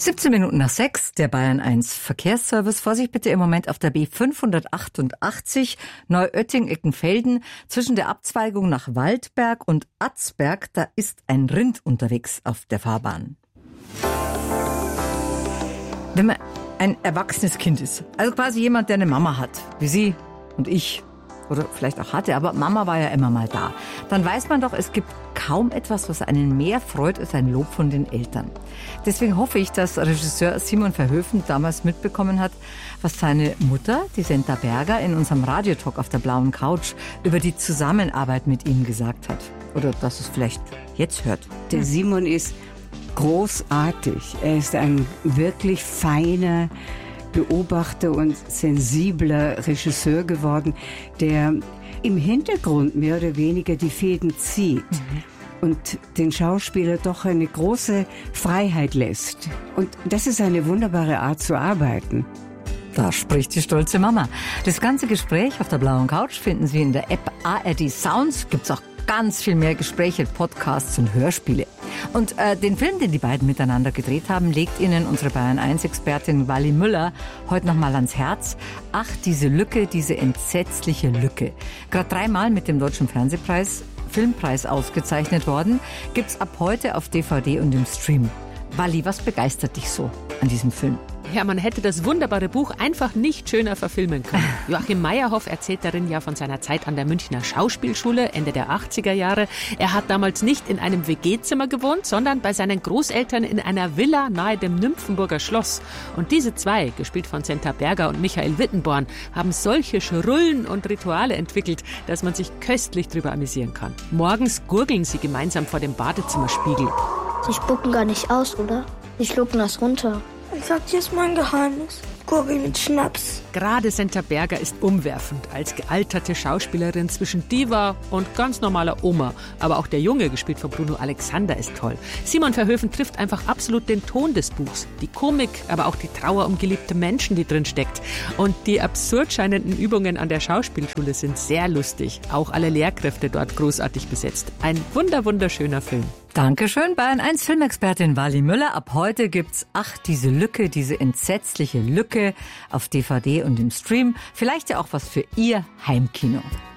17 Minuten nach 6, der Bayern 1 Verkehrsservice. Vorsicht bitte im Moment auf der B588 Neuötting-Eckenfelden. Zwischen der Abzweigung nach Waldberg und Atzberg, da ist ein Rind unterwegs auf der Fahrbahn. Wenn man ein erwachsenes Kind ist, also quasi jemand, der eine Mama hat, wie Sie und ich, oder vielleicht auch hatte, aber Mama war ja immer mal da, dann weiß man doch, es gibt kaum etwas, was einen mehr freut als ein Lob von den Eltern. Deswegen hoffe ich, dass Regisseur Simon Verhoeven damals mitbekommen hat, was seine Mutter, die Senta Berger, in unserem Radiotalk auf der blauen Couch über die Zusammenarbeit mit ihm gesagt hat. Oder dass es vielleicht jetzt hört. Der Simon ist großartig. Er ist ein wirklich feiner Beobachter und sensibler Regisseur geworden, der im Hintergrund mehr oder weniger die Fäden zieht und den Schauspieler doch eine große Freiheit lässt. Und das ist eine wunderbare Art zu arbeiten. Da spricht die stolze Mama. Das ganze Gespräch auf der blauen Couch finden Sie in der App ARD Sounds. Gibt's auch ganz viel mehr Gespräche, Podcasts und Hörspiele. Und den Film, den die beiden miteinander gedreht haben, legt Ihnen unsere Bayern-1-Expertin Wally Müller heute nochmal ans Herz. Ach, diese Lücke, diese entsetzliche Lücke. Gerade 3-mal mit dem Deutschen Filmpreis ausgezeichnet worden. Gibt's ab heute auf DVD und im Stream. Wally, was begeistert dich so an diesem Film? Ja, man hätte das wunderbare Buch einfach nicht schöner verfilmen können. Joachim Meyerhoff erzählt darin ja von seiner Zeit an der Münchner Schauspielschule Ende der 80er Jahre. Er hat damals nicht in einem WG-Zimmer gewohnt, sondern bei seinen Großeltern in einer Villa nahe dem Nymphenburger Schloss. Und diese zwei, gespielt von Senta Berger und Michael Wittenborn, haben solche Schrullen und Rituale entwickelt, dass man sich köstlich drüber amüsieren kann. Morgens gurgeln sie gemeinsam vor dem Badezimmerspiegel. Sie spucken gar nicht aus, oder? Sie schlucken das runter. Ich sag dir jetzt mal ein Geheimnis. Gurgel mit Schnaps. Gerade Senta Berger ist umwerfend als gealterte Schauspielerin zwischen Diva und ganz normaler Oma. Aber auch der Junge, gespielt von Bruno Alexander, ist toll. Simon Verhoeven trifft einfach absolut den Ton des Buchs. Die Komik, aber auch die Trauer um geliebte Menschen, die drin steckt. Und die absurd scheinenden Übungen an der Schauspielschule sind sehr lustig. Auch alle Lehrkräfte dort großartig besetzt. Ein wunderschöner Film. Dankeschön, Bayern 1 Filmexpertin Wally Müller. Ab heute gibt's Ach, diese Lücke, diese entsetzliche Lücke auf DVD und im Stream. Vielleicht ja auch was für Ihr Heimkino.